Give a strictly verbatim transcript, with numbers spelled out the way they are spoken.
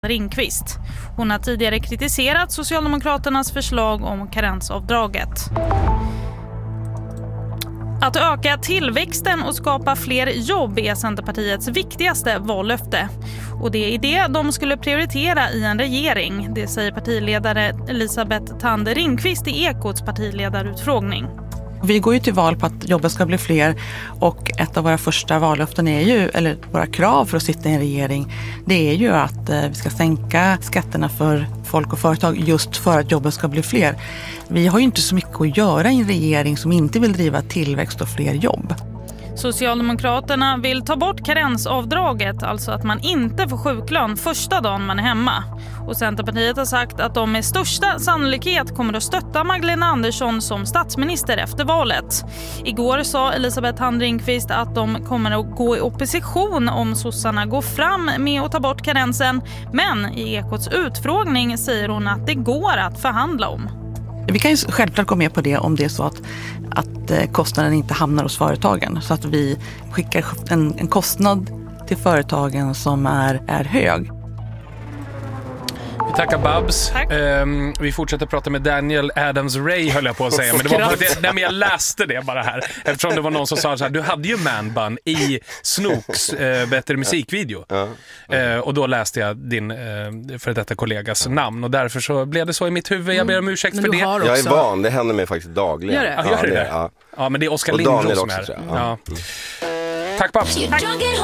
Ringqvist. Hon har tidigare kritiserat Socialdemokraternas förslag om karensavdraget. Att öka tillväxten och skapa fler jobb är Centerpartiets viktigaste vallöfte. Och det är det de skulle prioritera i en regering. Det säger partiledare Elisabeth Thand Ringqvist i Ekots partiledarutfrågning. Vi går ju till val på att jobben ska bli fler och ett av våra första vallöften är ju, eller våra krav för att sitta i en regering, det är ju att vi ska sänka skatterna för folk och företag just för att jobben ska bli fler. Vi har ju inte så mycket att göra i en regering som inte vill driva tillväxt och fler jobb. Socialdemokraterna vill ta bort karensavdraget, alltså att man inte får sjuklön första dagen man är hemma. Och Centerpartiet har sagt att de med största sannolikhet kommer att stötta Magdalena Andersson som statsminister efter valet. Igår sa Elisabeth Thand Ringqvist att de kommer att gå i opposition om sossarna går fram med att ta bort karensen. Men i Ekots utfrågning säger hon att det går att förhandla om. Vi kan ju självklart gå med på det om det är så att, att kostnaden inte hamnar hos företagen. Så att vi skickar en, en kostnad till företagen som är, är hög. Vi tackar Babs. Tack. Um, vi fortsätter prata med Daniel Adams-Ray, höll jag på att säga. Men det var bara det, nej, men jag läste det bara här. Eftersom det var någon som sa så här: du hade ju Man-Bun i Snooks uh, bättre musikvideo. Ja. Uh, och då läste jag din uh, för detta kollegas namn. Och därför så blev det så i mitt huvud. Jag ber om ursäkt men för det. Också... Jag är van, det händer mig faktiskt dagligen. Gör det? Ja, gör det? Ja, det, ja. Ja, men det är Oskar Lindros som är. också, ja. Ja. Tack Babs. Tack.